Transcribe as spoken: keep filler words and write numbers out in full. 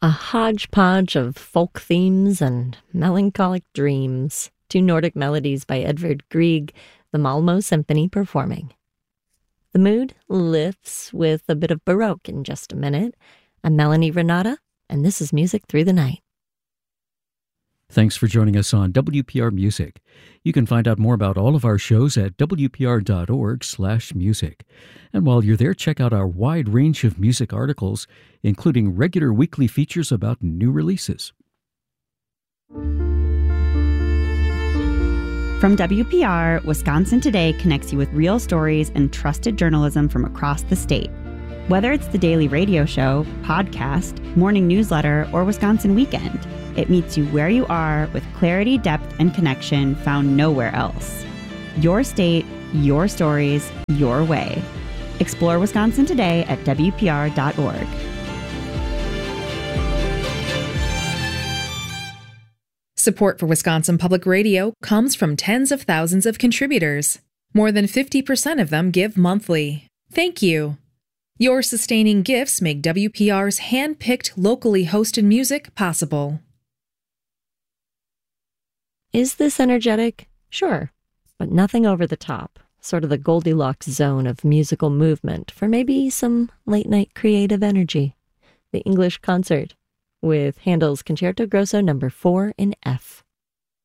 A hodgepodge of folk themes and melancholic dreams. Two Nordic melodies by Edvard Grieg, the Malmö Symphony performing. The mood lifts with a bit of Baroque in just a minute. I'm Melanie Renata, and this is Music Through the Night. Thanks for joining us on W P R Music. You can find out more about all of our shows at w p r dot org slash music. And while you're there, check out our wide range of music articles, including regular weekly features about new releases. From W P R, Wisconsin Today connects you with real stories and trusted journalism from across the state. Whether it's the daily radio show, podcast, morning newsletter, or Wisconsin Weekend, it meets you where you are with clarity, depth, and connection found nowhere else. Your state, your stories, your way. Explore Wisconsin Today at w p r dot org. Support for Wisconsin Public Radio comes from tens of thousands of contributors. More than fifty percent of them give monthly. Thank you. Your sustaining gifts make W P R's hand-picked, locally hosted music possible. Is this energetic? Sure, but nothing over the top. Sort of the Goldilocks zone of musical movement for maybe some late-night creative energy. The English Concert with Handel's Concerto Grosso number four in F.